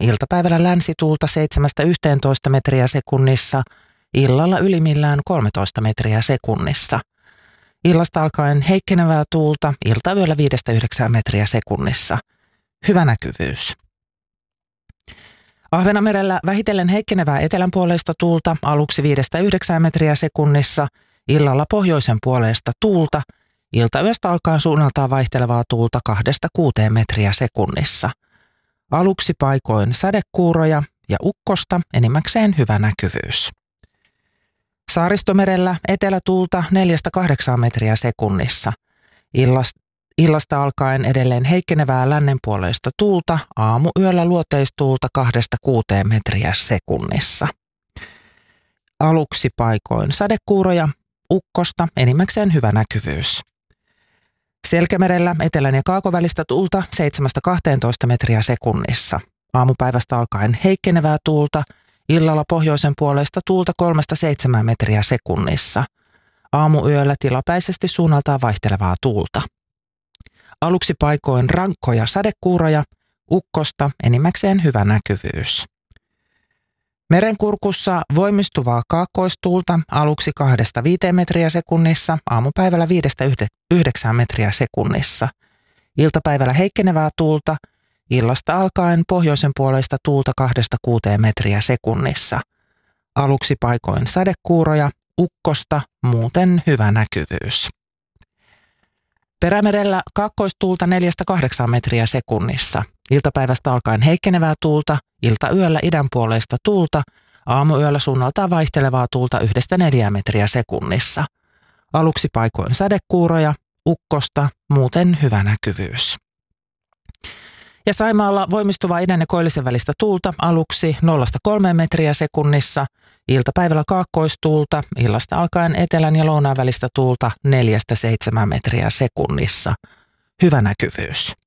iltapäivällä länsituulta 7–11 metriä sekunnissa, illalla ylimmillään 13 metriä sekunnissa. Illasta alkaen heikkenevää tuulta, iltayöllä 5–9 metriä sekunnissa. Hyvä näkyvyys. Ahvenanmerellä vähitellen heikkenevää etelänpuoleista tuulta, aluksi 5–9 metriä sekunnissa, illalla pohjoisen puoleista tuulta, iltayöstä alkaen suunnaltaan vaihtelevaa tuulta 2–6 metriä sekunnissa. Aluksi paikoin sadekuuroja ja ukkosta, enimmäkseen hyvä näkyvyys. Saaristomerellä etelätuulta 4–8 metriä sekunnissa. Illasta alkaen edelleen heikkenevää lännenpuoleista tuulta, aamuyöllä luoteistuulta 2–6 metriä sekunnissa. Aluksi paikoin sadekuuroja, ukkosta, enimmäkseen hyvä näkyvyys. Selkämerellä etelän ja kaakovälistä tuulta 7–12 metriä sekunnissa. Aamupäivästä alkaen heikkenevää tuulta, illalla pohjoisen puolesta tuulta 3–7 metriä sekunnissa. Aamuyöllä tilapäisesti suunnaltaan vaihtelevaa tuulta. Aluksi paikoin rankkoja sadekuuroja, ukkosta, enimmäkseen hyvä näkyvyys. Merenkurkussa voimistuvaa kaakkoistuulta aluksi 2–5 metriä sekunnissa, aamupäivällä 5–9 metriä sekunnissa. Iltapäivällä heikkenevää tuulta, illasta alkaen pohjoisen puoleista tuulta 2–6 metriä sekunnissa. Aluksi paikoin sadekuuroja, ukkosta, muuten hyvä näkyvyys. Perämerellä kaakkoistuulta 4–8 metriä sekunnissa. Iltapäivästä alkaen heikkenevää tuulta, iltayöllä idänpuoleista tuulta, aamuyöllä suunnaltaan vaihtelevaa tuulta 1–4 metriä sekunnissa. Aluksi paikoin sadekuuroja, ukkosta, muuten hyvä näkyvyys. Ja Saimaalla voimistuvaa idän ja koillisen välistä tuulta aluksi 0–3 metriä sekunnissa, iltapäivällä kaakkoistuulta, illasta alkaen etelän ja lounaan välistä tuulta 4–7 metriä sekunnissa. Hyvä näkyvyys.